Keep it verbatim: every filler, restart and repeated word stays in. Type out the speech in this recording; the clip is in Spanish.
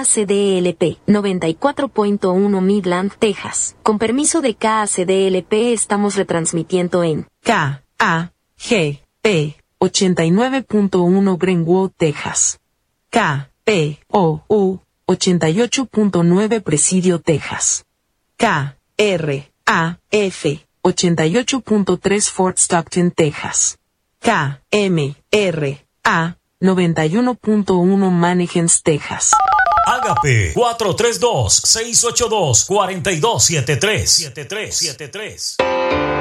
C D L P, noventa y cuatro punto uno Midland, Texas. Con permiso de K A C D L P estamos retransmitiendo en K A G P ochenta y nueve punto uno Greenwood, Texas. K P O U ochenta y ocho punto nueve Presidio, Texas. K R A F ochenta y ocho punto tres Fort Stockton, Texas. K M R A noventa y uno punto uno Mannington, Texas. Ágape cuatro tres dos, seis ocho dos, cuatro dos siete tres.